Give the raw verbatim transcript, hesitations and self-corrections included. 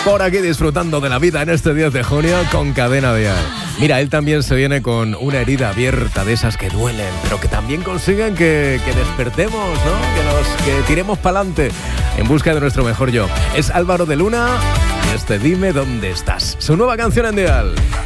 por aquí disfrutando de la vida en este diez de junio con Cadena Dial. Mira, él también se viene con una herida abierta de esas que duelen, pero que también consiguen que, que despertemos, ¿no? Que nos que tiremos para adelante en busca de nuestro mejor yo. Es Álvaro de Luna y este Dime dónde estás. Su nueva canción en Dial.